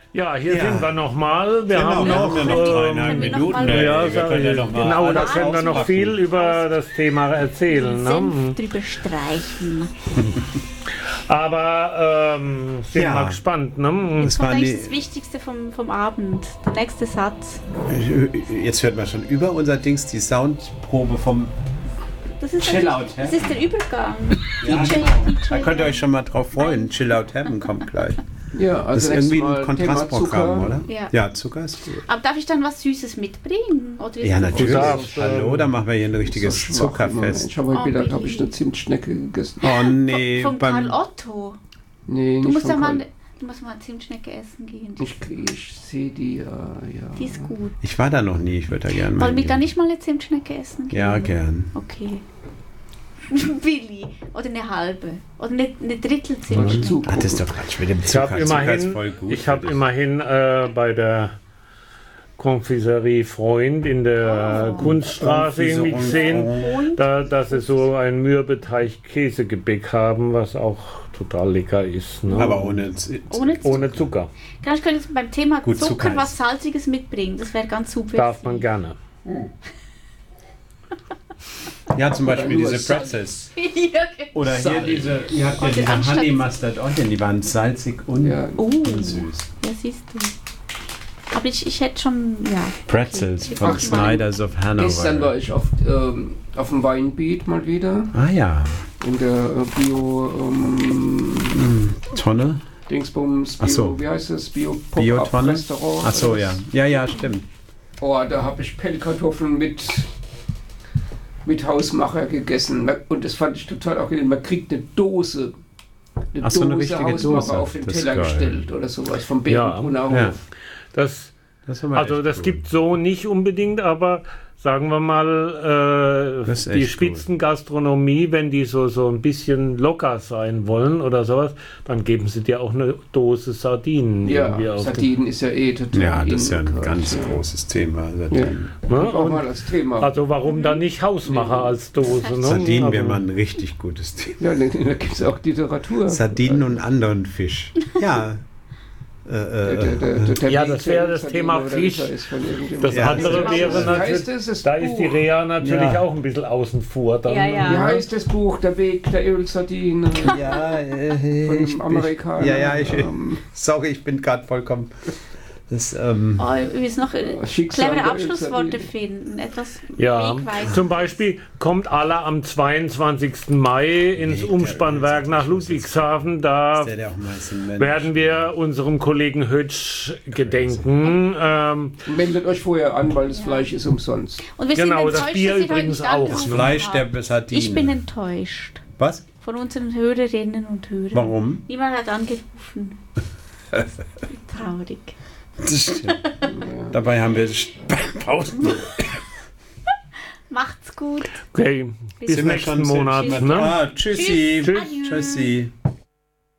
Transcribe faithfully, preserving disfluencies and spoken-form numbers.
Ja, hier Ja. sind wir nochmal. Wir Genau, haben wir noch, haben ja noch ähm, dreieinhalb wir noch Minuten. mal- ey. ja, Wir sag können ja ich. noch mal Genau, da alles können wir noch auspacken. viel über das Thema erzählen. Ne? Senf drüber streichen. Aber ähm, sind Ja. mal gespannt. Ne? Das Das war war eigentlich nie- das Wichtigste vom, vom Abend. Der nächste Satz. Jetzt hört man schon über unser Dings die Soundprobe vom Das ist, Chill das, out, das hä? ist der Übergang. Ja, D J, genau. D J. Da könnt ihr euch schon mal drauf freuen. Chill Out Heaven kommt gleich. Ja, also Das ist nächstes irgendwie ein Mal Kontrastprogramm, Thema oder? Ja. Ja, Zucker ist gut. Aber darf ich dann was Süßes mitbringen? Oder ist Ja, das- natürlich. darfst, ähm, Hallo, dann machen wir hier ein Zucker. richtiges So schwach im Moment. Zuckerfest. Ich habe heute Oh, Mittag Billy. habe ich eine Zimtschnecke gegessen. Oh nee, Von Karl beim, Otto. Nee, Du nicht musst, von ja mal, Karl. du musst mal Zimtschnecke essen gehen. Ich, ich sehe die, ja, ja. Die ist gut. ich war da noch nie, ich würde da gerne mal Wollen wir da hingehen. nicht mal eine Zimtschnecke essen gehen? Ja, gern. Okay. Willi. Oder eine halbe. Oder eine, eine Drittel Soll ich Zimtschnecke. zugucken? Ah, das ist doch Quatsch mit dem Ich habe Zucker. Zucker ist immerhin, voll gut. ich für hab dich. immerhin äh, bei der Konfiserie Freund in der Oh. Kunststraße irgendwie gesehen, Und da, dass sie so ein Mürbeteig-Käsegebäck haben, was auch total lecker ist. Ne? Aber ohne, Z- ohne Zucker. ohne Zucker. Kann ich könnte jetzt beim Thema Gut, Zucker, Zucker was ist- Salziges mitbringen. Das wäre ganz super. Darf man gerne. Ja, zum Beispiel Nur diese Salz. Pretzels. ja, okay. Oder hier Salz. diese, ihr habt ja Und diese anstatt- Honey Mustard Onion, die waren salzig und, Ja. Oh, und süß. ja, siehst du. Aber ich, ich hätte schon, ja. Pretzels Okay. von Ach, Snyder's of Gestern war Hanover. ich auf, ähm, auf dem Weinbeet mal wieder. Ah ja, In der äh, Bio, ähm, Tonne. Dingsbums, Bio, Ach so. wie heißt das? Bio Biotonne? Restaurant. Ach so, ja. Ja, ja, stimmt. Oh, da habe ich Pellkartoffeln mit, mit Hausmacher gegessen. Und das fand ich total auch. Man kriegt eine Dose. Eine Ach so, eine Dose richtige Hausmacher Dose. auf den Das ist Teller geil. gestellt oder sowas vom Ja, Bergenbrunner ja. Hof. Das, Das war mal also echt das cool. gibt so nicht unbedingt, aber sagen wir mal, Das ist äh, die echt Spitzengastronomie, wenn die so, so ein bisschen locker sein wollen oder sowas, dann geben sie dir auch eine Dose Sardinen irgendwie Ja, auf. Sardinen ist ja eh total. Ja, das ist ja ein in- ganz ja. großes Thema. Ja. Sardinen, Den, ne? Auch Und, mal als Thema. also warum dann nicht Hausmacher als Dose? Ne? Sardinen wäre Also- mal ein richtig gutes Thema. Ja, da, da gibt es auch Literatur. Sardinen und anderen Fisch. Ja. Äh, Der- der- äh, der- der- der Ja, das wäre das Sardine Thema oder Fisch. ist von irgendjemandem. Das Ja, andere das- wäre das natürlich, heißt es, das da ist die Buch. Reha natürlich Ja. auch ein bisschen außen vor. Dann, Ja, ja. Wie heißt das Buch? Der Weg der Ölsardine. ja, äh, Von ich, einem Amerikaner. Ich, ja, ja, ich, Ähm, sorry, ich bin gerade vollkommen. Das, ähm, Oh, wir müssen noch äh, Schicksal clevere der Abschlussworte Ölsardine. finden. Etwas Ja, wegweisend. zum Beispiel kommt alle am zweiundzwanzigsten Mai ins Weg der Umspannwerk nach Ludwigshafen. Da ist der, der auch meist ein Mensch. werden wir unserem Kollegen Hötsch gedenken. Ähm, Meldet euch vorher an, weil das Fleisch ist umsonst. Und wir Genau, sind das enttäuscht, Bier dass ihr heute übrigens nicht auch, angerufen Das ne? Fleisch habt. der Sardine. Ich bin enttäuscht Was? von unseren Hörerinnen und Hörern. Warum? Niemand hat angerufen. Traurig. Das stimmt. Dabei haben wir Pausen. Macht's gut. okay, bis Sind wir nächsten schon- Monat. Tschüss. Ne? Ah, tschüssi. Tschüss. Tschüssi.